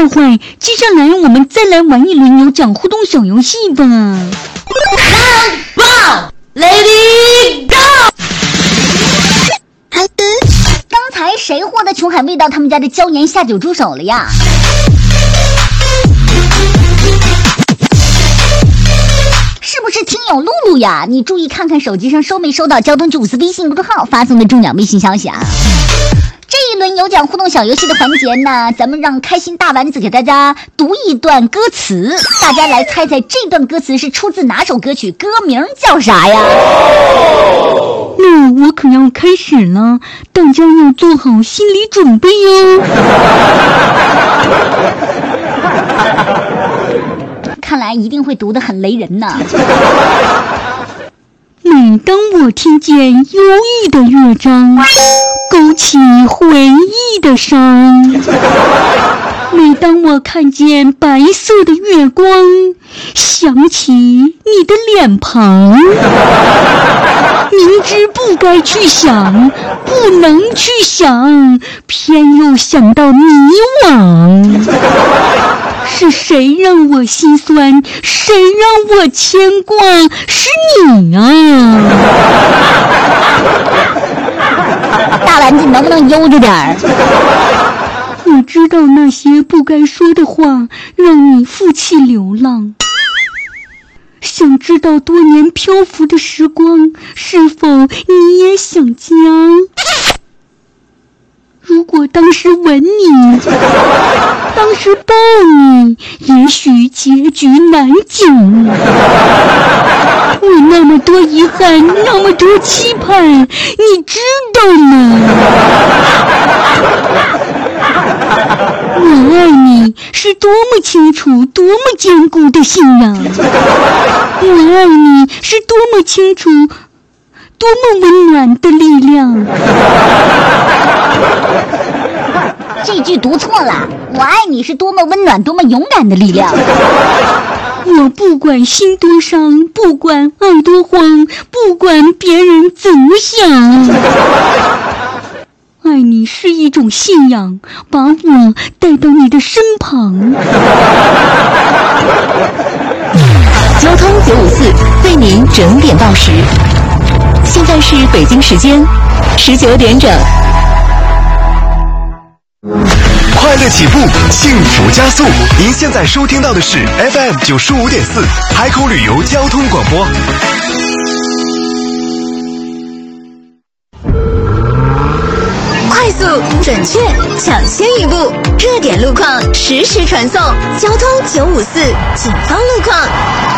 坏坏，接下来我们再来玩一轮有奖互动小游戏吧。 Wow Lady Go！ 刚才谁获得琼海味道他们家的椒盐下酒猪手了呀？是不是听友露露呀？你注意看看手机上收没收到交通954微信公众号发送的中奖微信消息啊！这一轮有奖互动小游戏的环节呢，咱们让开心大丸子给大家读一段歌词，大家来猜猜这段歌词是出自哪首歌曲，歌名叫啥呀？ 那我可要开始了，大家要做好心理准备哟。 看来一定会读得很雷人呢。 每当我听见忧郁的乐章，勾起回忆的伤；每当我看见白色的月光，想起你的脸庞。明知不该去想，不能去想，偏又想到迷惘。是谁让我心酸？谁让我牵挂？是你啊！ 大丸子，能不能悠着点儿？ 我知道那些不该说的话让你负气流浪，想知道多年漂浮的时光是否你也想家？如果当时吻你，当时抱你，也许结局难讲。我那么多遗憾，那么多期盼，你知道吗？我爱你是多么清楚，多么坚固的信仰。我爱你是多么清楚，多么温暖的力量。 这句读错了，我爱你是多么温暖多么勇敢的力量。 我不管心多伤，不管爱多慌，不管别人怎么想，爱你是一种信仰，把我带到你的身旁。 交通954为您整点报时，现在是北京时间19点整。 快乐起步，幸福加速。您现在收听到的是 FM 95.4海口旅游交通广播。 快速、准确、抢先一步，热点路况实时传送。交通954，警方路况。